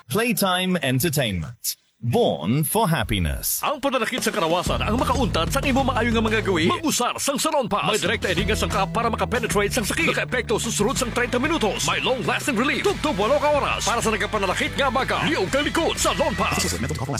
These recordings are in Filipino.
Playtime Entertainment. Born for happiness. Ang pananakit sa karawasan ang makauntad sa imo maayo nga mga gawi. Mag-usar sang Salon Pass. May direkta ediga sang ka para makapenetrate sang sakit. Naka-epekto susunod sang 30 minutos. May long-lasting relief. Tugtog 8 ka oras. Para sa nagkapananakit nga baga. Liog kang likod. Salon Pass.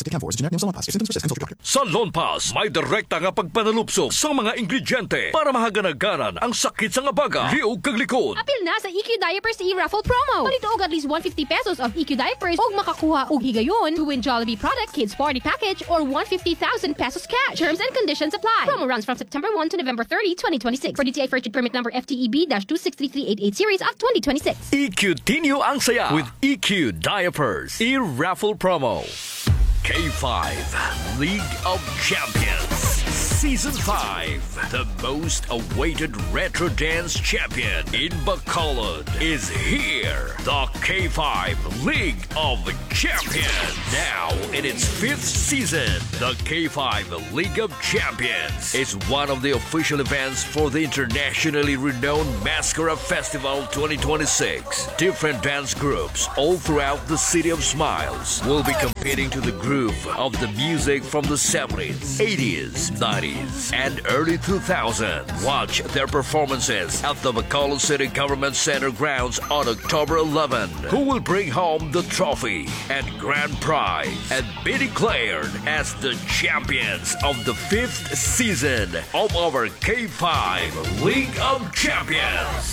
Salon Pass. May direkta nga pagpanalupsok sa mga ingrediente para mahaganagaran ang sakit sa nga baga. Liog kang likod. Apil na sa EQ Diapers e-raffle promo. Palito og at least 150 pesos of EQ Diapers og makakuha og higayon to win Jollibee product kids party package or 150,000 pesos cash. Terms and conditions apply. Promo runs from September 1 to November 30, 2026. For DTI First Permit number FTEB-2633388 series of 2026. EQ Tinyo ang saya with EQ Diapers e-raffle promo. K5 League of Champions Season 5. The most awaited retro dance champion in Bacolod is here. The K5 League of Champions. Now in its 5th season, the K5 League of Champions is one of the official events for the internationally renowned Mascara Festival 2026. Different dance groups all throughout the City of Smiles will be competing to the groove of the music from the 70s, 80s, 90s, and early 2000s. Watch their performances at the Bacolod City Government Center grounds on October 11. Who will bring home the trophy and grand prize and be declared as the champions of the 5th season of our K5 League of Champions.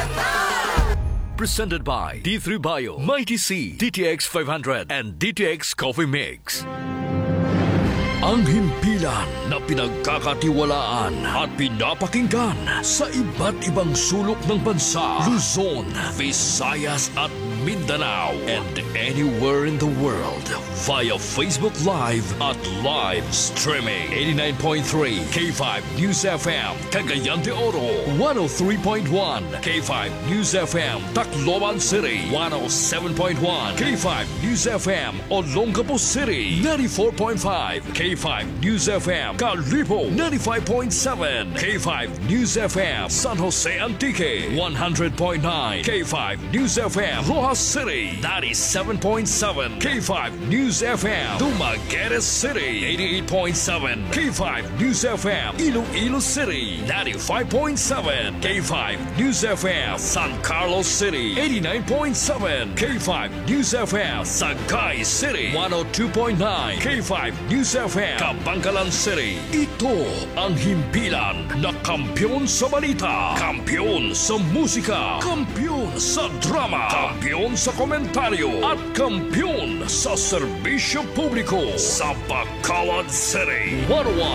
Presented by D3 Bio, Mighty C, DTX 500, and DTX Coffee Mix. Ang himpilan na pinagkakatiwalaan at pinapakinggan sa iba't ibang sulok ng bansa, Luzon, Visayas at Mindanao, and anywhere in the world via Facebook Live at live streaming. 89.3 K5 News FM, Cagayan de Oro, 103.1 K5 News FM, Tacloban City, 107.1 K5 News FM, Olongapo City, 94.5 K5 News FM, Calipo, 95.7 K5 News FM, San Jose Antique, 100.9 K5 News FM, Rojas City, 97.7 K5 News FM, Dumaguete City, 88.7 K5 News FM, Iloilo City, 95.7 K5 News FM, San Carlos City, 89.7 K5 News FM, Sagay City, 102.9 K5 News FM, Kabangkalan City. Ito ang himpilan na kampiyon sa balita, kampiyon sa musika, kampiyon sa drama, kampiyon sa komentaryo, at kampiyon sa serbisyo publiko sa Bacolod City.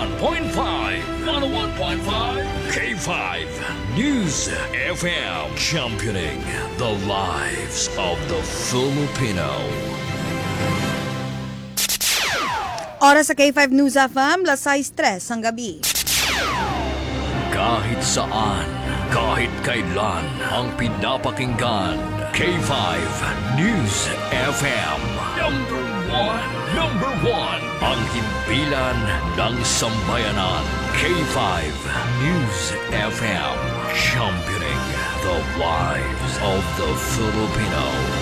101.5 K5 News FM, championing the lives of the Filipino. Oras sa K5 News FM, las 6:03 ang gabi. Kahit saan, kahit kailan, ang pinapakinggan, K5 News FM. Number one, ang himpilan ng sambayanan, K5 News FM, championing the lives of the Filipino.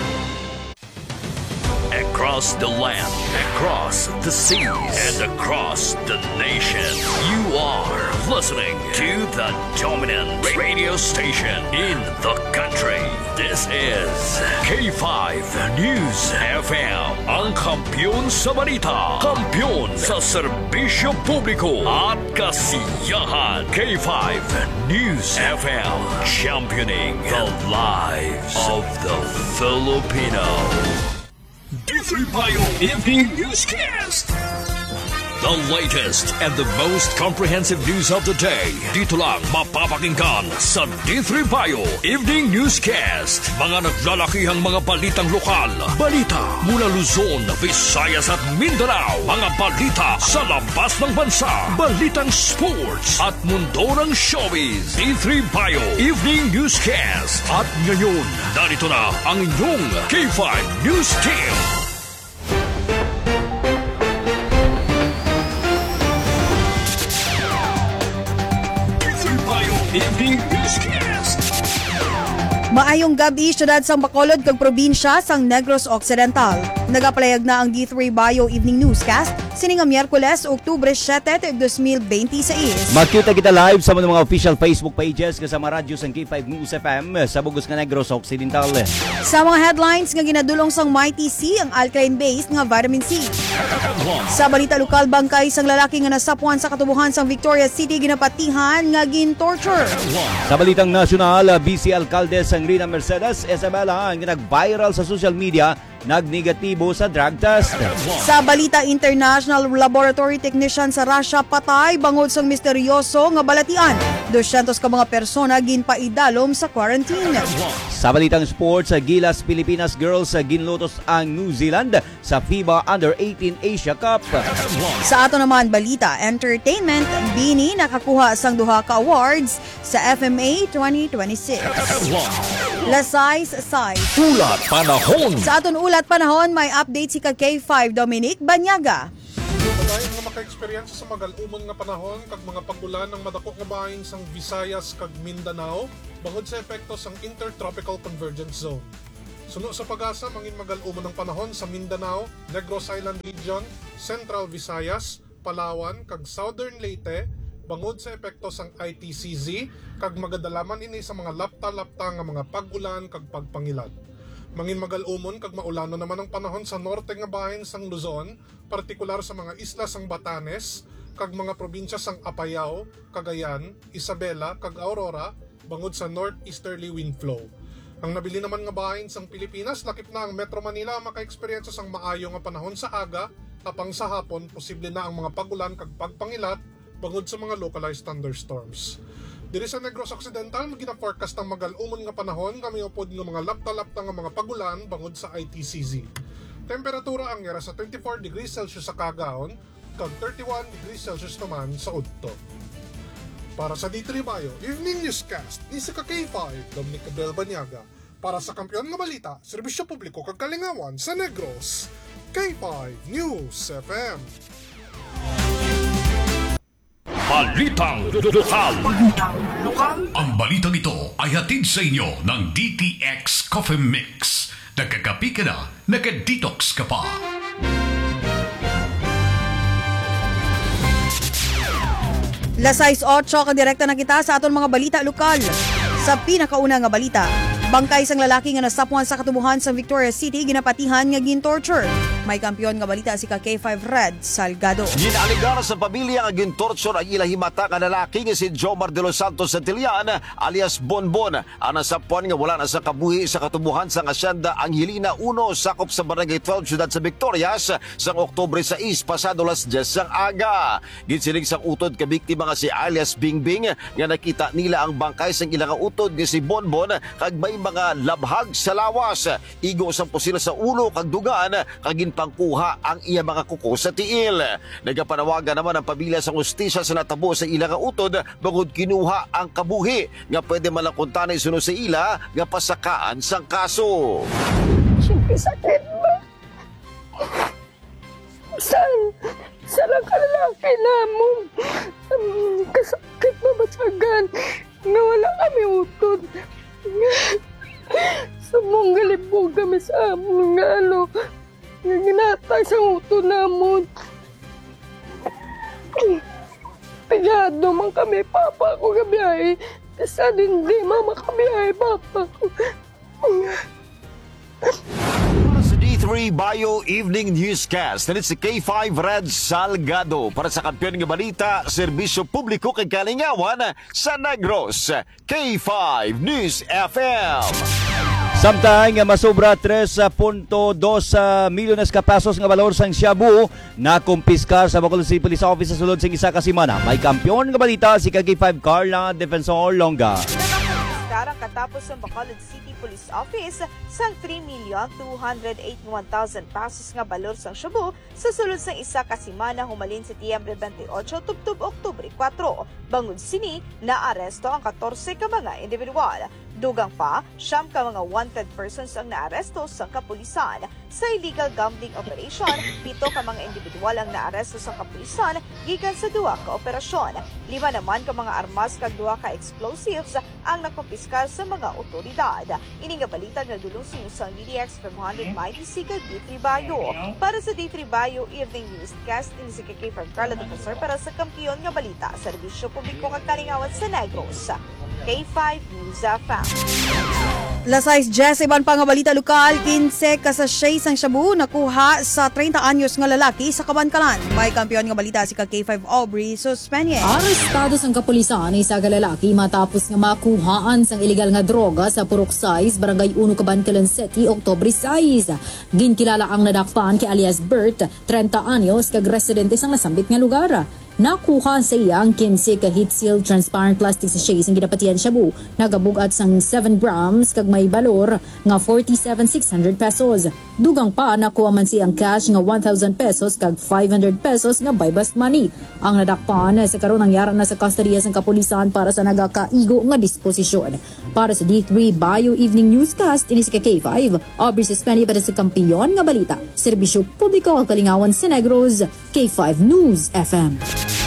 Across the land, across the seas, and across the nation, you are listening to the dominant radio station in the country. This is K5 News FM, ang kampiyon sa balita, kampiyon sa serbisyo publiko at kasiyahan. K5 News FM, championing the lives of the Filipino. D3 Bio Evening Newscast. The latest and the most comprehensive news of the day. Dito lang mapapakinggan sa D3 Bio Evening Newscast. Mga naglalakihang mga balitang lokal. Balita mula Luzon, Visayas at Mindanao. Mga balita sa labas ng bansa. Balitang sports at mundo ng showbiz. D3 Bio Evening Newscast. At ngayon, narito na ang inyong K5 News Team. Evening Newscast. Maayong gabi, syudad sang Bacolod kag probinsya sang Negros Occidental. Nagaplayag na ang D3 Bio Evening Newscast sining nga Miyerkules, Oktubre 7, 2026. Makita kita live sa mga official Facebook pages kasama radyo sa K5 News FM sa Bugos nga Negros Occidental. Sa mga headlines nga ginadulong sang Mighty C ang alkaline-based nga vitamin C. Sa balita lokal, bangkay sang lalaki nga nasapuan sa katubuhan sang Victoria City ginapatihan nga gin-torture. Sa balitang nasyonal, BC Alcalde sang Rina Mercedes Isabela ang nag-viral sa social media nagnegatibo sa drug test. Sa balita international, laboratory technician sa Russia patay bangod sang misteryoso nga balatian. 200 ka mga persona ginpaidalom sa quarantine. Sa balitang sports, sa Gilas Pilipinas Girls ginlutos ang New Zealand sa FIBA Under-18 Asia Cup. Sa ato naman balita entertainment, Bini nakakuha sang duha ka awards sa FMA 2026. Lasais Size. Ulat panahon. Sa aton ulat panahon, may update si K5 Dominic Banyaga. Padayon nga maka-experience sa magal-umon nga panahon kag mga pagulan ng madako nga bahin sang Visayas kag Mindanao bangod sa epekto sang Intertropical Convergence Zone. Suno sa pag-asa, mangin magal-umon ng panahon sa Mindanao, Negros Island Region, Central Visayas, Palawan kag Southern Leyte bangod sa epekto sang ITCZ kag magadalaman ini sa mga lapta-lapta nga mga pagulan kag pagpangilad. Mangin magal-umon kag maulano naman ang panahon sa norte nga bahin sang Luzon, partikular sa mga isla sang Batanes, kag mga probinsya sang Apayao, Cagayan, Isabela, kag Aurora, bangod sa northeasterly wind flow. Ang nabili naman nga bahin sang Pilipinas, lakip na ang Metro Manila maka-eksperyensya sang maayo nga panahon sa aga, tapang sa hapon, posible na ang mga pagulan kag pagpangilat, bangod sa mga localized thunderstorms. Diri sa Negros Occidental, gina-forecast ang magal-umon nga panahon kami upod nga mga lapta-lapta nga mga pagulan bangod sa ITCZ. Temperatura ang yara sa 24 degrees Celsius sa Cagaon, kag 31 degrees Celsius naman sa Udto. Para sa D3 Bio Evening Newscast, ni sa K5 Dominic Abel Banyaga. Para sa kampiyon nga balita, serbisyo publiko kag kalingawan sa Negros, K5 News FM. Balitang lokal. Ang balitang ito ay hatid sa inyo ng DTX Coffee Mix. Nagkakapi ka na, nagka-detox ka pa. Lasais 8, kadirekta na kita sa aton mga balita lokal. Sa pinakauna nga balita, bangkay sang lalaki nga nasapuan sa katubuhan sa Victoria City ginapatihan nga gin-torture. May kampiyon nga balita si K5 Red Salgado. Ginaligar sa pamilya nga gintorture ang ilahimata nga lalaki nga si Jomar de los Santos Santillan alias Bonbon. Ang nasapuan nga wala na sa kabuhi sa katubuhan sa Hacienda Angelina 1 sakop sa Barangay 12 Ciudad sa Victorias sang Oktubre 6 pasado las 10 sang aga. Ginsiling sang utod ka biktima nga si alias Bingbing nga nakita nila ang bangkay sang ilang utod nga si Bonbon kag may mga labhag sa lawas. Igo sang pusila sa ulo kag dugan kag pangkuha ang iya mga kuko sa tiil. Nagapanawagan naman ang pamilya sa hustisya sa natabo sa ilang utod bangod kinuha ang kabuhi nga pwede malakuntanay suno sa ila nga pasakaan sang kaso. Siyempre sakit ba? Sa lang ka lalaki namon. Kasakit na basagan nga wala kami utod. Sumong galibog kami sa amon nga nga ginatay sa uto namon. Pigado man kami, papa ko gabiyahe. Kasi hindi mama kami papa ko. Sa D3 Bio Evening Newscast, na si K5 Red Salgado para sa kampiyon nga balita, serbisyo publiko kay kalingawan sa Negros, K5 News FM. Samtang masobra 3.2 milyones ka pesos nga valor sang shabu na kumpiskar sa Bacolod City Police Office sa sulod sing isa ka semana. May kampiyon nga balita si K5 Carla Defensor Longa. Karang katapos ng Bacolod City Police Office sang 3,281,000 pesos nga balor sang shabu sa sulod sang isa ka semana humalin sa Setyembre 28 tubtub Oktubre 4. Bangod sini, naaresto ang 14 ka mga individual. Dugang pa, 9 ka mga wanted persons ang naaresto sa kapulisan. Sa illegal gambling operation, 7 ka mga individual ang naaresto sa kapulisan gikan sa 2 ka operasyon. 5 naman ka mga armas kag 2 ka explosives ang nakumpiskar kumpiskar sa mga otoridad. Ini nga balita nga dulong sinusang DTX 500 Mighty C kag D3 Bayo. Para sa D3 Bayo Evening Newscast, ini si Kay from Carla Defensor para sa kampiyon nga balita, serbisyo publiko kag kalingawan sa Negros. K5 News FM. Lasais Jess, iban pa nga balita lokal, 15 kasashay sang shabu nakuha sa 30 anyos nga lalaki sa Kabankalan. May kampiyon nga balita si K5 Aubrey Suspenye. Arestado sang kapulisan isa ka lalaki matapos nga makuhaan sang ilegal nga droga sa Purok 6, Barangay 1, Kabankalan City, Oktubre 6. Ginkilala ang nadakpan kay alias Bert, 30 anyos, kag residente sang nasambit nga lugar. Nakuha sa iya ang 15 ka heat-sealed transparent plastic sachets ang ginapatian shabu. Nagabugat sang 7 grams kag may balor nga 47,600 pesos. Dugang pa nakuha man siyang cash nga 1,000 pesos kag 500 pesos nga buy-bust money. Ang nadakpan sa karon nangyara na sa kustodiya sang kapulisan para sa nagakaigo nga disposisyon. Para sa D3 Bayo Evening Newscast, ini si K5 Aubrey Suspenye para sa kampiyon nga balita. Serbisyo publiko ang kalingawan sa Negros, K5 News FM.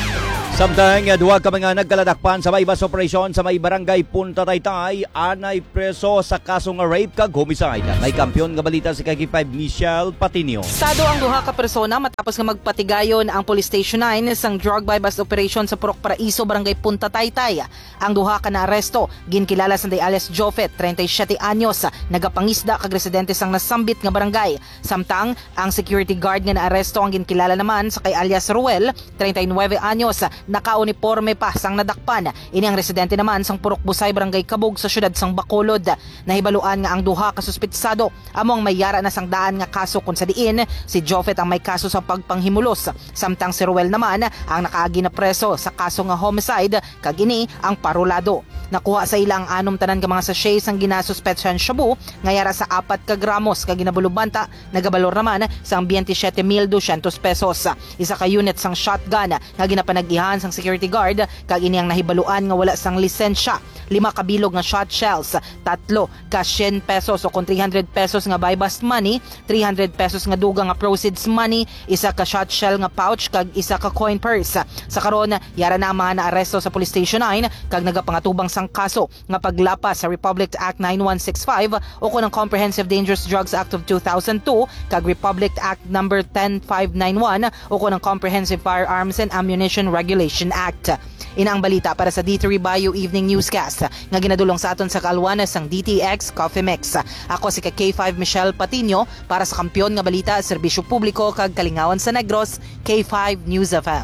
Samtang duwa ka mga nagkaladakpan sa may bus operation sa may barangay Punta Taytay, anay preso sa kaso nga rape kag homicide. May kampiyon nga balita si K5 Michelle Patinio. Estado ang duha ka persona matapos nga magpatigayon ang Police Station 9 sang drug buy bus operation sa Purok Paraiso, barangay Punta Taytay. Ang duha ka na aresto ginkilala sa alias Jofet, 37 anyos, nagapangisda kag residente sang nasambit nga barangay. Samtang ang security guard nga naaresto ang ginkilala naman sa kay alias Ruel, 39 anyos, naka-uniforme pa sang nadakpan. Ini ang residente naman sang Purok Busay, barangay Kabog sa syudad sang Bacolod. Nahibaluan nga ang duha ka suspitsado amo ang mayara na sang daan nga kaso kun sa diin si Jofet ang may kaso sa pagpanghimulos, samtang si Ruel naman ang nakaagi na preso sa kaso nga homicide kag ini ang parolado. Nakuha sa ilang anom tanan ka mga sachets ang ginasuspetsyan shabu ngayara sa 4 ka gramos kag ginabulubanta, nagabalor naman sang 27,200 pesos. Isa ka unit sang shotgun nga ginapanag-ihan sang security guard kag ini ang nahibaluan nga wala sang lisensya. 5 kabilog nga shot shells, 3 ka 100 pesos o kung 300 pesos nga buy bust money, 300 pesos nga dugang nga proceeds money, isa ka shot shell nga pouch kag isa ka coin purse. Sa karon yara na ang mga naaresto sa Police Station 9 kag nagapangatubang sang kaso nga paglapas sa Republic Act 9165 o kung ang Comprehensive Dangerous Drugs Act of 2002 kag Republic Act number 10591 o kung ang Comprehensive Firearms and Ammunition Regulation Act. Ina ang balita para sa D3 Bayo Evening Newscast nga ginadulong sa aton sa kalwanas sang DTX Coffee Mix. Ako si K5 Michelle Patinio para sa kampiyon nga balita, serbisyo publiko kag kalingawan sa Negros, K5 News FM.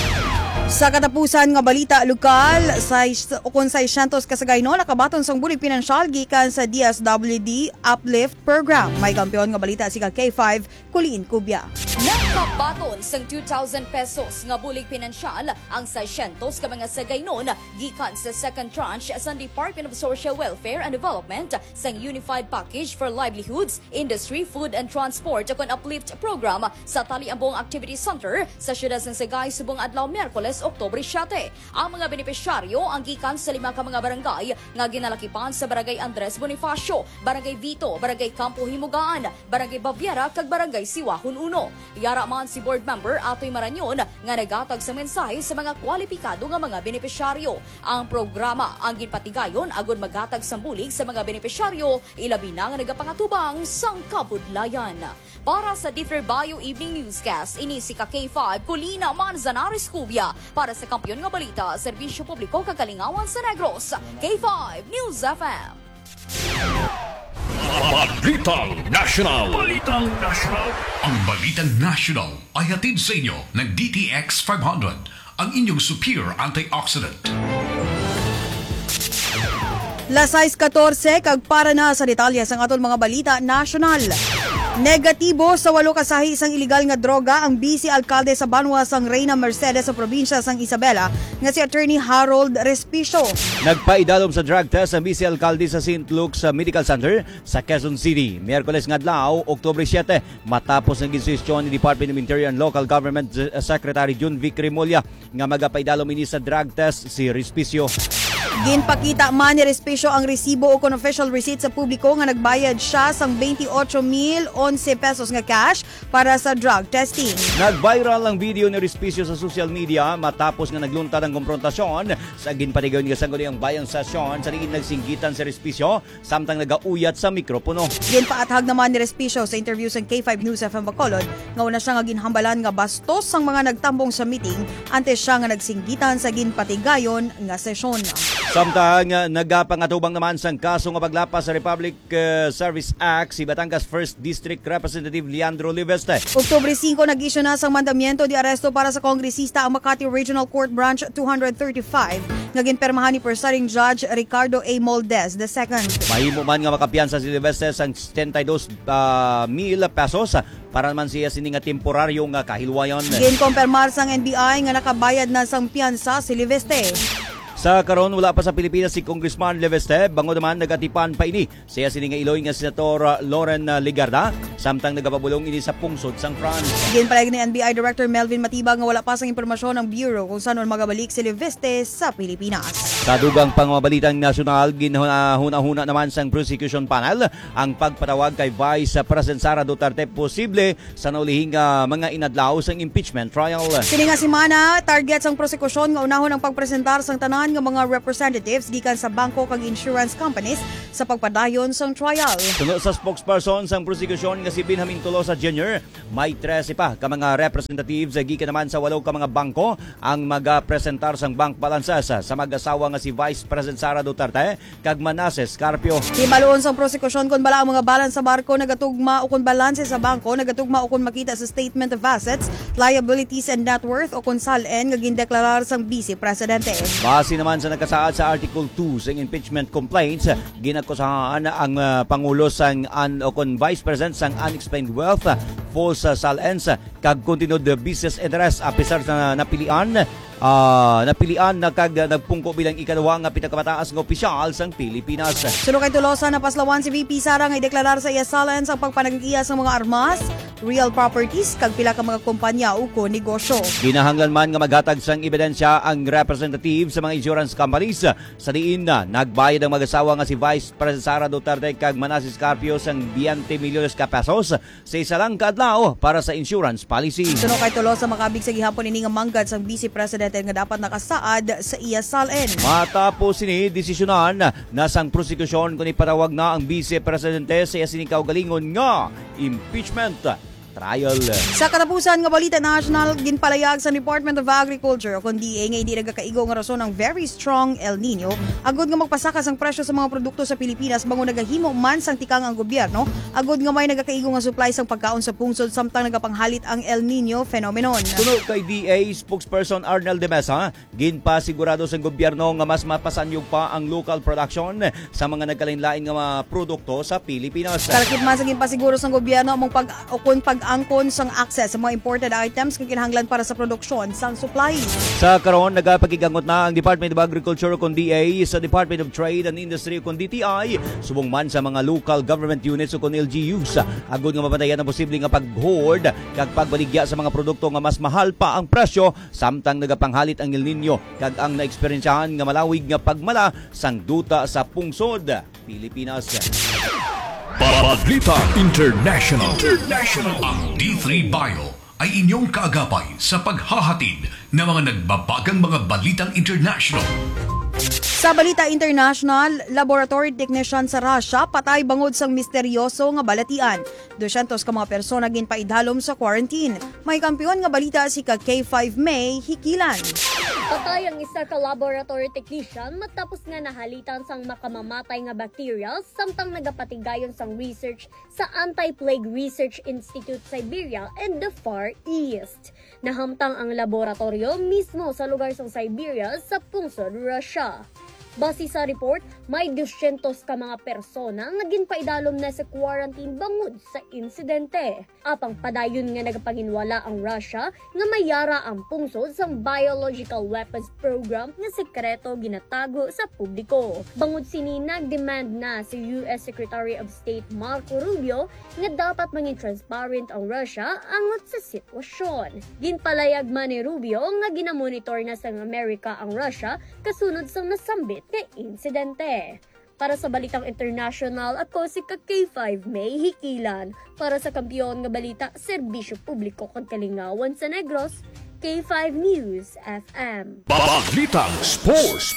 Sa katapusan nga balita lokal, sa 600 kasagayno nakabaton sang bulig pinansyal gikan sa DSWD Uplift Program. May kampiyon nga balita si K5 Colleen Cubia. Nakabaton sang 2,000 pesos nga bulig pinansyal ang 600 ka mga sagaynon gikan sa second tranche sa Department of Social Welfare and Development sang Unified Package for Livelihoods, Industry, Food and Transport akon Uplift Program sa Taliambong Activity Center sa siyudad ng Sagay subong adlaw Miyerkules, Oktubre 7. Ang mga benepisyaryo ang gikan sa 5 ka mga barangay nga ginalakipan sa Barangay Andres Bonifacio, Barangay Vito, Barangay Campo Himugaan, Barangay Baviera kag Barangay Siwahon 1. Yara man si board member Atoy Maranyon nga nagatag sa mensahe sa mga kwalipikado nga mga benepisyaryo. Ang programa ang ginpatigayon agud magatag sa bulig sa mga benepisyaryo ilabi na nga nagapangatubang sang kabudlayan. Para sa D3 Bayo Evening Newscast, ini si K5 Colina Manzanares Cubia para sa kampiyon nga balita, serbisyo publiko kag kalingawan sa Negros, K5 News FM. Balitang National. Balitang National. Ang Balitang National ay hatid sa inyo ng DTX 500, ang inyong superior antioxidant. Lasais 14 kag para na sa detalye sang aton mga balita national. Negatibo sa 8 kasahi isang iligal nga droga ang vice alkalde sa Banwa sang Reina Mercedes sa probinsya sang Isabela nga si Attorney Harold Respicio. Nagpaidalom sa drug test ang vice alkalde sa St. Luke's Medical Center sa Quezon City. Miyerkules nga adlaw, Oktubre 7, matapos ang gisisyon ni Department of Interior and Local Government Secretary June Vic Remulla nga magapaidalom ini sa drug test si Respicio. Ginpakita man ni Respicio ang resibo o kon official receipt sa publiko nga nagbayad siya sang 28,011 pesos nga cash para sa drug testing. Nag-viral ang video ni Respicio sa social media matapos nga nagluntad ang konfrontasyon sa ginpatigayon nga sangguniang bayang stasyon sa diin nagsinggitan si Respicio samtang nagauyat sa mikropono. Ginpaathag naman ni Respicio sa interview sa K5 News FM Bacolod nga una siya nga ginhambalan nga bastos sang mga nagtambong sa meeting antes siya nga nagsinggitan sa ginpatigayon nga sesyon. Samtang nagapangatubang naman sang kaso nga paglapas sa Republic Service Act si Batangas 1st District Representative Leandro Liveste. Oktubre 5 nag-issue na sang mandamiento di aresto para sa kongresista ang Makati Regional Court Branch 235 nga ginpermahan ni Presiding Judge Ricardo A. Moldez II. Mahimo man nga makapiyansa si Liveste sang 72,000 pesos para naman siya sini nga temporaryo nga kahilwayon. Ginkompirmar sang NBI nga nakabayad na sang piyansa si Liveste. Sa karon wala pa sa Pilipinas si Congressman Liveste, bango naman nagatipan pa ini siya sini nga Iloy nga Senator Loren Legarda samtang nagapabulong ini sa pungsod sang France. Ginpalayag ni NBI Director Melvin Matibag nga wala pa sang impormasyon ng Bureau kung saan magabalik si Liveste sa Pilipinas. Sa dugang pangmabalitang nasyonal, ginahuna-huna naman sang prosecution panel ang pagpatawag kay Vice President Sara Duterte posible sa naulihing mga inadlaw sang impeachment trial. Kini nga semana target sang prosekusyon nga unahon ang pagpresentar sang tanan nga mga representatives gikan sa bangko kag insurance companies sa pagpadayon sang trial. Tungod sa spokesperson sang prosecution nga si Benjamin Tolosa Jr., may 13 pa ka mga representatives gikan naman sa 8 ka mga bangko ang magapresentar sang bank balances sa mag-asawa nga si Vice President Sara Duterte kag Manasseh Carpio. Himaloon sang prosekusyon kun bala ang mga balance sa barko nagatugma o kun balanse sa bangko nagatugma o kun makita sa statement of assets, liabilities and net worth o kun salen nga gindeklarar sang Vice Presidente. Base naman sa nakasaad sa Article 2 sa impeachment complaints, ginakusahan ang Pangulo sang Vice President sang unexplained wealth, false salens, kag continued business interest apisar sa napilian na kag nagpungko bilang ikadua nga pinakabataas nga opisyal sang Pilipinas. Suno kay Tolosa napaslawan si VP Sara nga ideklarar sa iya salens ang pagpanag-iya sa mga armas, real properties kag pila ka mga kumpanya o negosyo. Ginahanglan man nga maghatag sang ebidensya ang representative sa mga insurance companies sa diin na nagbayad ang mag-asawa nga si Vice President Sara Duterte kag Manasseh Carpio sang 20 milyones ka pesos sa isa lang kadlaw para sa insurance policy. Suno kay Tolosa makabig sa gihapon ini nga manggad sang Vice President nga dapat nakasaad sa iya salen. Matapos ini desisyonan na sang prosekusyon kung ipatawag na ang Vice Presidente sa iya sini kaugalingon nga impeachment trial. Sa katapusan nga balita national, ginpalayag sa Department of Agriculture o kundi nga hindi nagakaigo nga rason ng very strong El Nino agod nga magpasakas ang presyo sa mga produkto sa Pilipinas bango nagahimo man sang tikang ang gobyerno agod nga may nagakaigo nga supply sang pagkaon sa pungsod samtang nagapanghalit ang El Nino phenomenon. Tuno kay DA spokesperson Arnel de Mesa, ginpasigurado sa gobyerno nga mas mapasanyog pa ang local production sa mga nagkalain-lain nga mga produkto sa Pilipinas. Karakit man sa ginpasiguro sa gobyerno among pag-angkon sang access sa mga imported items kung kinahanglan para sa produksyon sang supply. Sa karon nagapagigangot na ang Department of Agriculture kon DA sa Department of Trade and Industry kon DTI subong man sa mga local government units o kon LGUs agud nga mabantayan ang posible nga pag-hoard kag pagbaligya sa mga produkto nga mas mahal pa ang presyo samtang nagapanghalit ang El Nino kag ang naeksperyensyahan nga malawig nga pagmala sang duta sa pungsod Pilipinas. Balita International. Ang D3 Bio ay inyong kaagapay sa paghahatid ng mga nagbabagang mga balitang international. Sa balita international, laboratory technician sa Russia patay bangod sang misteryoso nga balatian. 200 ka mga persona ginpaidhalom sa quarantine. May kampiyon nga balita si K5 May Hikilan. Patay ang isa ka laboratory technician matapos nga nahalitan sang makamamatay nga bacteria samtang nagapatigayon sang research sa Anti-Plague Research Institute Siberia and the Far East. Nahamtang ang laboratorio mismo sa lugar sa Siberia sa pungsod Russia. Base sa report, may 200 ka mga persona nga ginpaidalom na sa quarantine bangod sa insidente. Apang padayon nga nagapanginwala ang Russia nga mayara ang pungsod sa biological weapons program nga sekreto ginatago sa publiko. Bangod sini nagdemand na si US Secretary of State Marco Rubio nga dapat maging transparent ang Russia angot sa sitwasyon. Ginpalayag man ni Rubio nga ginamonitor na sa Amerika ang Russia kasunod sa nasambit nabanggit nga insidente. Para sa Balitang International, ako si K5 May Hikilan. Para sa kampiyon nga balita, serbisyo publiko kag kalingawan sa Negros, K5 News FM. Balitang Sports.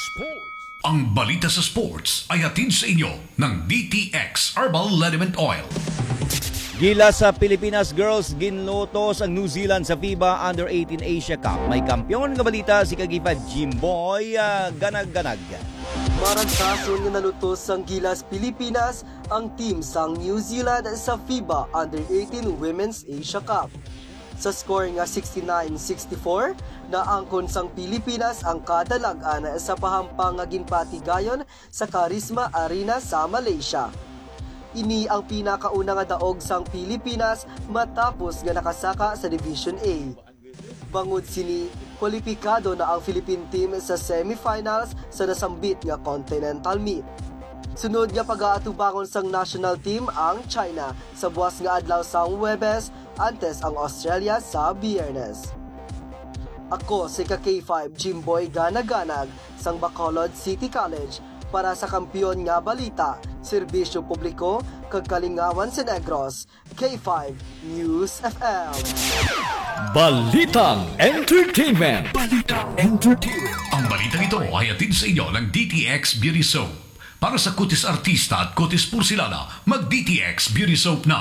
Ang balita sa sports ay hatid sa inyo ng DTX Herbal Liniment Oil. Gila sa Pilipinas Girls, ginlotos ang New Zealand sa FIBA Under-18 Asia Cup. May kampiyon nga balita si Kag5 Jimboy Ganag-ganag. Marag kason nga nalutos ang Gilas Pilipinas ang team sang New Zealand sa FIBA Under-18 Women's Asia Cup. Sa score nga 69-64, naangkon sang Pilipinas ang kadalag-an sa pahampang nga ginpatigayon sa Karisma Arena sa Malaysia. Ini ang pinakauna nga daog sang Pilipinas matapos nga nakasaka sa Division A. Bangod sini, kwalipikado na ang Philippine team sa semifinals sa nasambit nga continental meet. Sunod nga pag-aatubangon sang national team ang China sa buwas nga adlaw sang Huwebes antes ang Australia sa Biyernes. Ako si K5 Jimboy Ganag-ganag sang Bacolod City College para sa kampiyon nga balita, serbisyo publiko, kag kalingawan sa Negros, K5 News FM. Balitang Entertainment. Ang balitang ito ay hatid sa inyo ng DTX Beauty Soap. Para sa kutis artista at kutis porsilana, mag-DTX Beauty Soap na.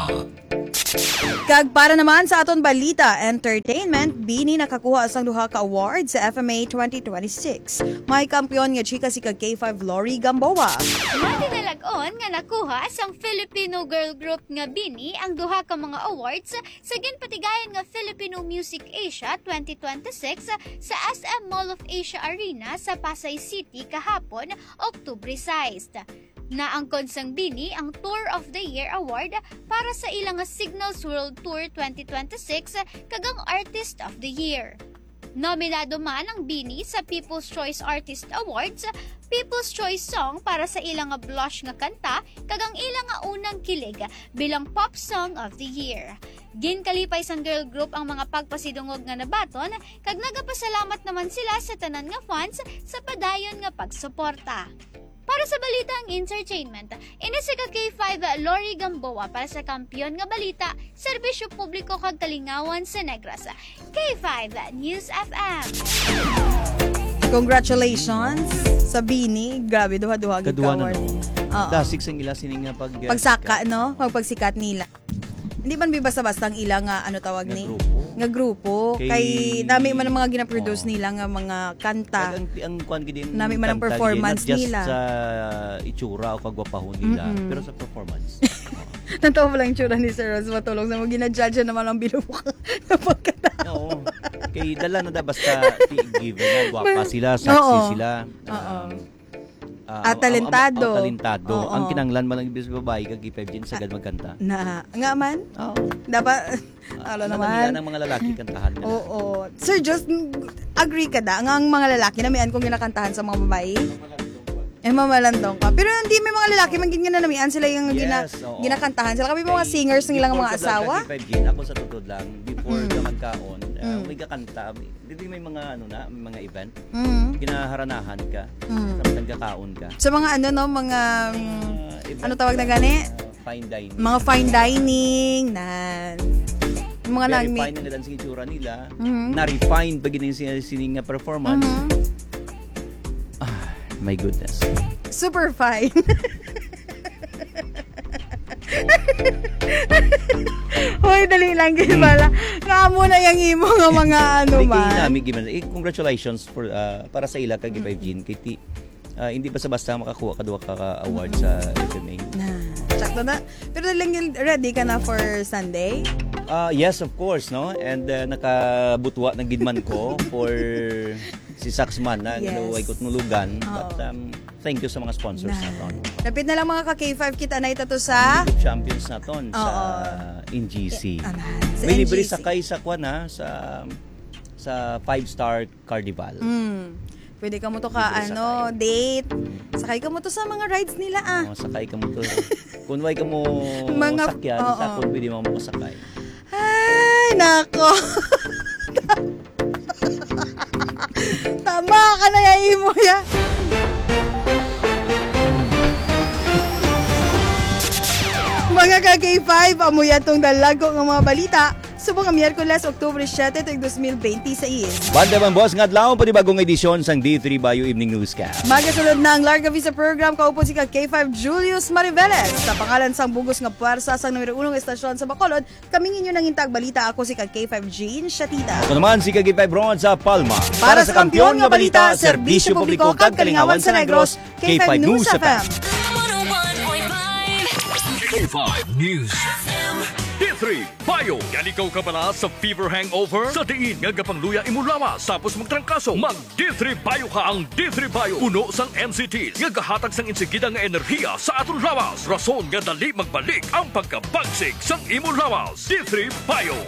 Kag para naman sa aton balita, entertainment, Bini nakakuha sang duha ka awards sa FMA 2026. May kampiyon nga chika si kag K5 Lori Gamboa. Matinalagon nga nakuha sang Filipino girl group nga Bini ang duha ka mga awards sa ginpatigayon nga Filipino Music Asia 2026 sa SM Mall of Asia Arena sa Pasay City kahapon, October 6. Naangkon sang Bini ang Tour of the Year Award para sa ilang Signals World Tour 2026 kagang Artist of the Year. Nominado man ang Bini sa People's Choice Artist Awards, People's Choice Song para sa ilang blush nga kanta kagang ilang unang kilig bilang Pop Song of the Year. Ginkalipay sang girl group ang mga pagpasidungog nga nabaton kag nagapasalamat naman sila sa tanan nga fans sa padayon nga pagsuporta. Para sa balitang entertainment, inisika K5 Lori Gamboa para sa kampiyon nga balita, serbisyo publiko kag kalingawan sa Negros. K5 News FM. Congratulations sa Bini. Grabe, duha-duha gid ka award. Dasig sang ila sining nga pagsaka, no? Pagsikat nila. Hindi man basta-basta ang ilang ano tawag ni nga grupo kay dami man ang mga gina-produce nila nga mga kanta. Ang kwan gid nami man ang performance nila. Just sa itsura o kagwapahon nila, pero sa performance. Natawa lang yung tsura ni Sir Ross matulog na mo gina-judge naman ang bilubok na pagkata. Oo. Kay dala na basta given na gwapa sila, sexy sila. Talentado. Talentado. Ang kinanglan man lang ibig babae kag K5 din sagad magkanta. Na nga man? Oo. Dapat naman ng mga lalaki kantahan nila. Oo. Sir, just agree ka da ang mga lalaki na mian kong ginakantahan sa mga babae. Mamalandong ka. Pero hindi may mga lalaki man gina namian sila yung ginakantahan sila. Kami mga singers ng ilang mga asawa. Ako sa tutod lang before ka magkaon, may kakanta. Hindi may mga mga event. Ginaharanahan ka. Tapos kakaon ka. Sa mga mga ano tawag na gani? Fine dining. Mga fine dining na mga refine nila ang itsura nila. Na-refine pag sining performance. My goodness. Super fine. Hoy, dali lang gid bala. Nga mo na yang imo nga mga man. Congratulations for para sa ila kag K5 Gin kiti. Hindi basta-basta makakuha ka duha ka award sa FMA. Sakto na. Pero lang ready ka na for Sunday? Yes, of course, no? And nakabutwa ng gidman ko for si Saxman na ay kutnulugan. But thank you sa mga sponsors naton. Lapit na lang mga ka-K5 kita na ito sa champions naton sa NGC. May libre sakay sa kwan sa 5-star Carnival. Pwede ka mo to date. Sakay ka mo to sa mga rides nila sakay ka mo to. Kung way ka mo sakyan, sa kung pwede mo sakay. Ay, nako. Tama ka na yung imo ya. Mga ka-K5, amoy atong dalago ng mga balita sa mga Miyerkules, Oktubre 7, 2026. Banda man boss, ngadlaw pa di bagong edisyon sang D3 Bayo Evening Newscast. Magasunod na ang Larga Visa Program, kaupon si K5 Julius Mariveles. Sa pangalan sang bugos nga puwersa sa numero 1 estasyon sa Bacolod, kaming inyo nang intag balita. Ako si K5 Jean Shatita. Ako naman si K5 Ron sa Palma. Para sa kampiyon nga balita, serbisyo publiko kag kalingawan sa Negros, K5 News FM. K5 News D3 Bayo. Yan ikaw ka pala sa fever hangover? Sa diin nga gapangluya imulawas tapos magtrangkaso. Mag D3 Bayo ka. Ang D3 Bayo uno sang NCTs nga gahatag sang insigida nga enerhiya sa aton lawas. Rason nga dali magbalik ang pagkabagsik sang imulawas. D3 Bayo.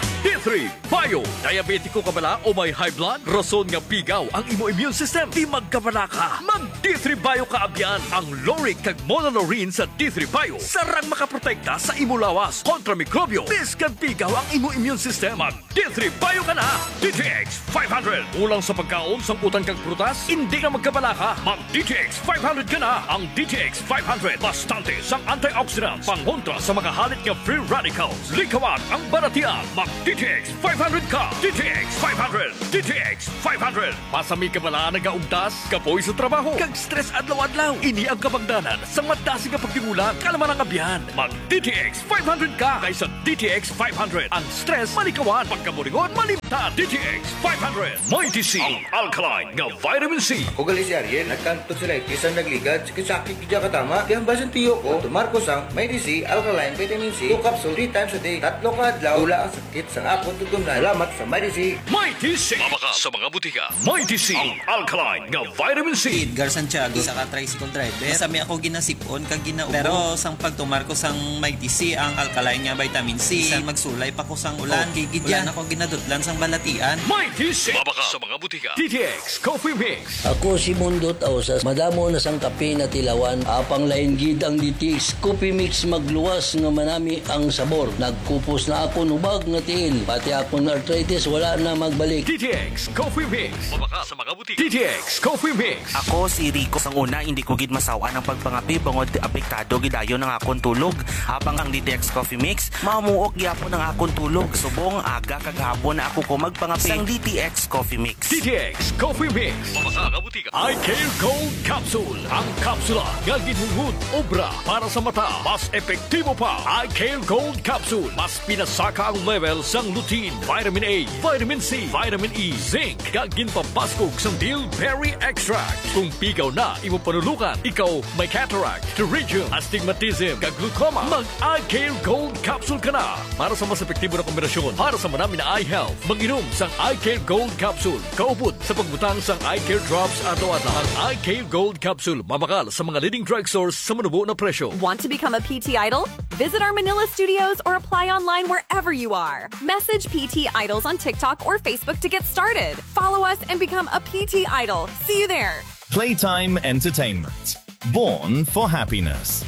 D3 Bayo. Diabetiko ka bala o may high blood? Rason nga pigaw ang imo immune system. Di magkabala ka. Mag D3 Bayo ka abyan. Ang Loric kag Monolaurin sa D3 Bayo sarang makaprotekta sa imo lawas kontra mikrobyo. Biskan pigaw ang imo immune system. Mag D3 Bayo ka na. DTX 500. Ulang sa pagkaon sang utan kag prutas, hindi na magkabala ka. Mag DTX 500 ka na. Ang DTX 500 bastante sang antioxidants pangontra sa mga halit nga free radicals. Likawan ang baratian. Mag DTX 500 ka. DTX 500. DTX 500. Pasami ka bala nagaugtas, kapoy sa trabaho, kag stress adlaw-adlaw. Ini ang kabangdanan sa madasi nga pagtingulang kalaman ang abyan. Mag DTX 500 ka kaysa DTX 500. Ang stress malikawan, pagkamuringon malimtan. DTX 500. Mighty C. Ang alkaline nga vitamin C. Ako gali si Ariel, nagkantot sila isang nagligad, sakit kidya katama. Kaya basan tiyo ko, tumarko sang Mighty C, alkaline vitamin C, 2 capsule 3 times a day. 3 ka adlaw, wala ang sakit sa ako tutunan. Salamat sa Mighty C. Mighty C. Mabaka sa mga butika. Mighty C. Ang alkaline nga vitamin C. Edgar Santiago, isa ka tricycle driver. Sami ako ginasipon kag ginaubo. Pero sang pagtumar ko sang Mighty C, ang alkaline nga vitamin C. Isang magsulay pa ko sang ulan. Gigidyan ako ginadutlan sang balatian. Mighty C. Mabaka sa mga butika. DTX Coffee Mix. Ako si Mundot Ausas. Madamo na sang kape na tilawan. Apang lain gid ang DTX Coffee Mix magluwas nga manami ang sabor. Nagkupos na ako nubag nga tiil. Pati akong arthritis wala na magbalik. DTX Coffee Mix. Mabaka sa mga butika. DTX Coffee Mix. Ako si Rico. Sang una, hindi ko gid masawa ng pagpangapi bangod apektado gidayon ng akong tulog. Habang ang DTX Coffee Mix, mamuok gyapon ng akong tulog. Subong aga kagahapon na ako ko magpangapi sang DTX Coffee Mix. DTX Coffee Mix. Mabaka sa butika. iCare Gold Capsule. Ang kapsula nga ginhungod obra para sa mata. Mas epektibo pa. iCare Gold Capsule. Mas pinasaka ang level sang lutein, vitamin A, vitamin C, vitamin E, zinc, kagin papaskog sang bilberry extract. Kung pigaw na imo panulukan, ikaw may cataract, pterygium, astigmatism, kag glaucoma, mag-iCare Gold Capsule ka na. Para sa mas epektibo na kombinasyon, para sa manami na eye health, mag-inom sang iCare Gold Capsule. Kaupod sa pagbutang sang iCare Drops ato-adlaw. Ang iCare Gold Capsule, mabakal sa mga leading drugstores sa manubo na presyo. Want to become a PT Idol? Visit our Manila studios or apply online wherever you are. Message PT Idols on TikTok or Facebook to get started. Follow us and become a PT Idol. See you there. Playtime Entertainment. Born for happiness.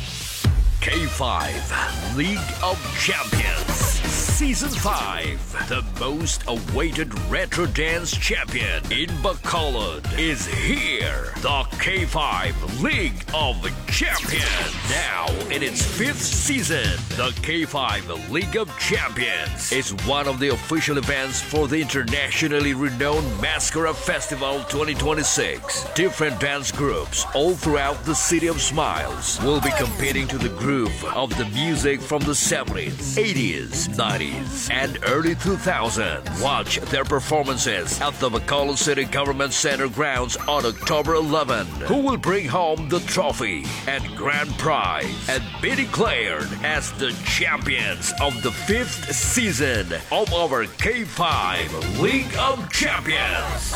K5 League of Champions Season 5. The most awaited retro dance champion in Bacolod is here. The K5 League of Champions. Now in its 5th season, the K5 League of Champions is one of the official events for the internationally renowned Mascara Festival 2026. Different dance groups all throughout the City of Smiles will be competing to the groove of the music from the 70s, 80s, 90s, and early 2000s. Watch their performances at the Bacolod City Government Center grounds on October 11. Who will bring home the trophy and grand prize and be declared as the champions of the 5th season of our K5 League of Champions.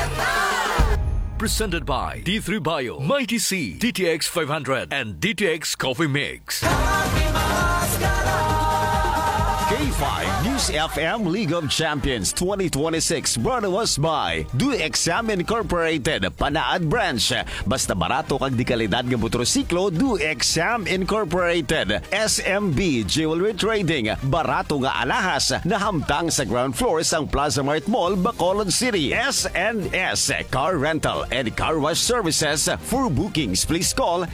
Presented by D3 Bayo, Mighty C, DTX 500, and DTX Coffee Mix. K5 News FM League of Champions 2026 brought to us by Do Exam Incorporated, Panaad Branch. Basta barato kag di kalidad nga motorsiklo, Do Exam Incorporated. SMB Jewelry Trading, barato nga alahas na hamtang sa ground floor sang Plaza Mart Mall, Bacolod City. S&S Car Rental and Car Wash Services. For bookings, please call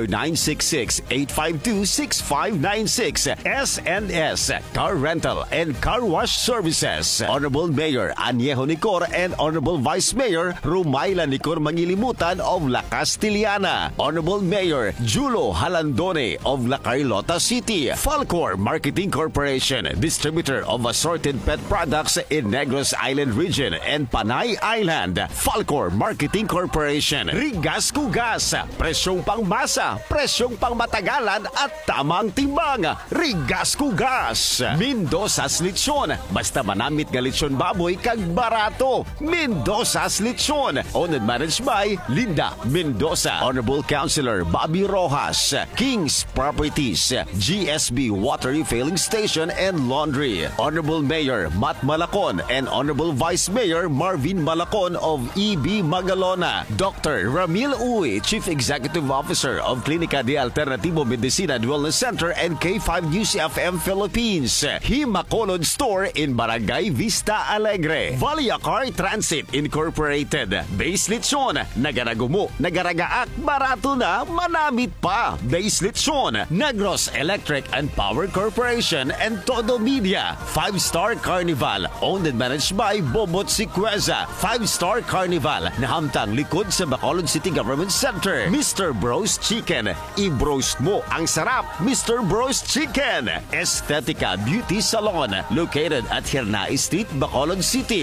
0966-852-6596. S&S Car Rental and Car Wash Services. Honorable Mayor Añejo Nicor and Honorable Vice Mayor Rumayla Nicor Mangilimutan of La Castillana. Honorable Mayor Julo Halandone of La Carlota City. Falcor Marketing Corporation, distributor of assorted pet products in Negros Island region and Panay Island. Falcor Marketing Corporation. Rigas Kugas, presyong pangmasa, presyong pangmatagalan at tamang timbang. Rigas Kugas. Mendoza's Lechon, basta manamit nga lechon baboy kag barato. Mendoza's Lechon, owned and managed by Linda Mendoza. Honorable Councilor Bobby Rojas. King's Properties, GSB Water Refilling Station and Laundry. Honorable Mayor Matt Malacon and Honorable Vice Mayor Marvin Malacon of EB Magalona. Dr. Ramil Uy, Chief Executive Officer of Clinica de Alternativo Medicina and Wellness Center and K5 News FM Philippines. Himacolod Store in Barangay Vista Alegre. Valia Car Transit Incorporated. Base Lechon, nagaragumo, nagaragaak, barato na, manamit pa. Base Lechon, Negros Electric and Power Corporation and Todo Media. 5-Star Carnival, owned and managed by Bobot Siqueza. 5-Star Carnival, nahamtang likod sa Bacolod City Government Center. Mr. Bros Chicken, i-bros mo ang sarap. Mr. Bros Chicken. Estetica Beauty Salon, located at Hirnai Street, Bacolod City.